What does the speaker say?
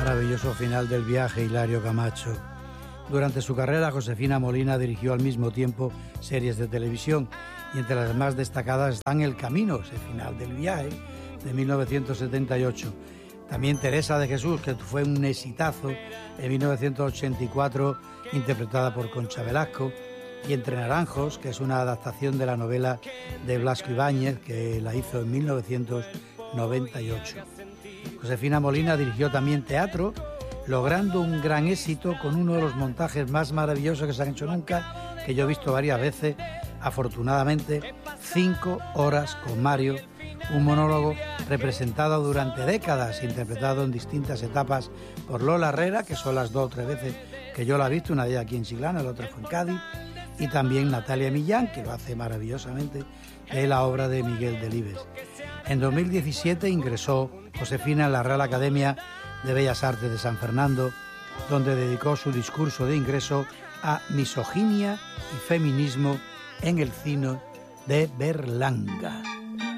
Maravilloso final del viaje, Hilario Camacho. Durante su carrera, Josefina Molina dirigió al mismo tiempo series de televisión y entre las más destacadas están El Camino, ese final del viaje, de 1978. También Teresa de Jesús, que fue un exitazo en 1984, interpretada por Concha Velasco, y Entre Naranjos, que es una adaptación de la novela de Blasco Ibáñez, que la hizo en 1998. Josefina Molina dirigió también teatro, logrando un gran éxito con uno de los montajes más maravillosos que se han hecho nunca, que yo he visto varias veces, afortunadamente, 5 horas con Mario, un monólogo representado durante décadas, interpretado en distintas etapas por Lola Herrera, que son las 2 o 3 veces que yo la he visto, una de ellas aquí en Chiclana, la otra fue en Cádiz, y también Natalia Millán, que lo hace maravillosamente, de la obra de Miguel Delibes. En 2017 ingresó Josefina en la Real Academia de Bellas Artes de San Fernando, donde dedicó su discurso de ingreso a misoginia y feminismo en el cine de Berlanga.